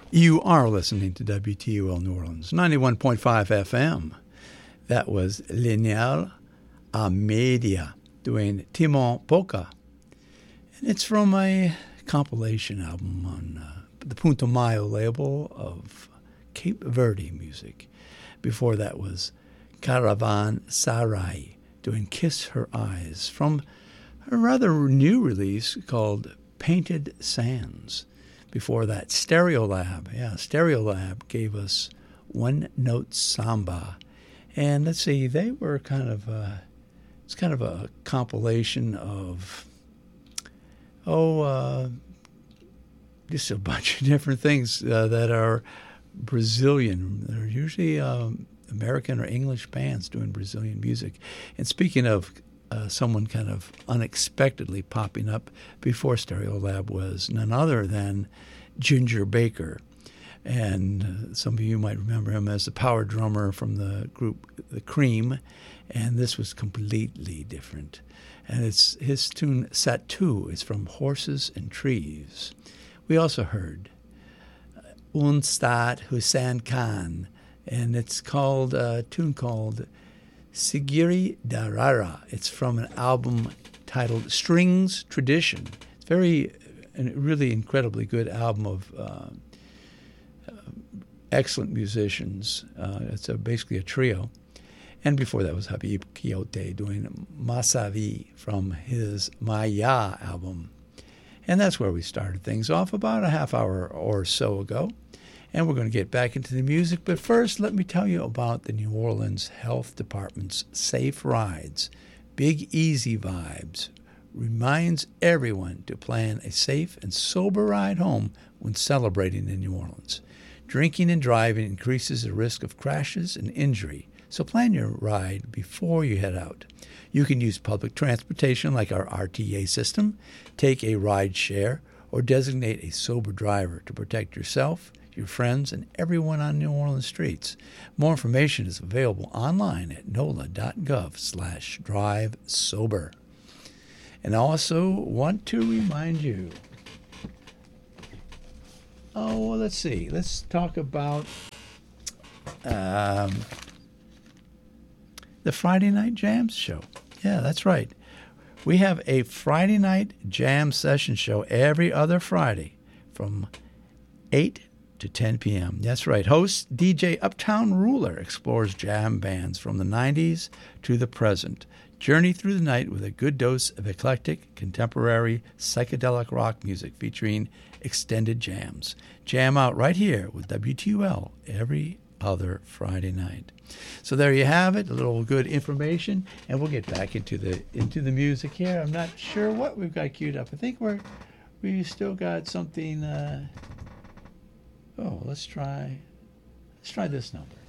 You are listening to WTUL New Orleans, 91.5 FM. That was Lineal a Media doing Timon Polka. And it's from a compilation album on the Punto Mayo label of Cape Verde music. Before that was Caravan Sarai doing Kiss Her Eyes from a rather new release called Painted Sands. Before that, Stereolab. Yeah, Stereolab gave us One Note Samba. And let's see, they were kind of it's kind of a compilation of, just a bunch of different things that are Brazilian. They're usually American or English bands doing Brazilian music. And speaking of someone kind of unexpectedly popping up before Stereolab was none other than Ginger Baker. And some of you might remember him as the power drummer from the group The Cream, and this was completely different. And it's his tune Satu is from Horses and Trees. We also heard Unstad Hussein Khan, and it's called a tune called Sigiri Darara. It's from an album titled Strings Tradition. It's a really incredibly good album of excellent musicians. It's basically a trio. And before that was Habib Quixote doing Masavi from his Maya album. And that's where we started things off about a half hour or so ago. And we're going to get back into the music. But first, let me tell you about the New Orleans Health Department's Safe Rides. Big Easy Vibes reminds everyone to plan a safe and sober ride home when celebrating in New Orleans. Drinking and driving increases the risk of crashes and injury, so plan your ride before you head out. You can use public transportation like our RTA system, take a ride share, or designate a sober driver to protect yourself, your friends, and everyone on New Orleans streets. More information is available online at nola.gov/drivesober. And I also want to remind you, let's see. Let's talk about the Friday Night Jams show. Yeah, that's right. We have a Friday night jam session show every other Friday from 8 to 10 p.m. That's right. Host DJ Uptown Ruler explores jam bands from the 90s to the present. Journey through the night with a good dose of eclectic, contemporary, psychedelic rock music featuring extended jams. Jam out right here with WTUL every other Friday night. So there you have it, a little good information, and we'll get back into the music here. I'm not sure what we've got queued up. I think we still got something. Let's try this number.